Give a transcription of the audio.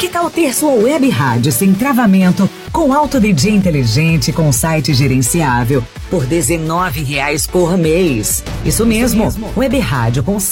Que tal ter sua web rádio sem travamento, com alto DJ inteligente, com site gerenciável, por R$19 por mês? Isso mesmo, web rádio com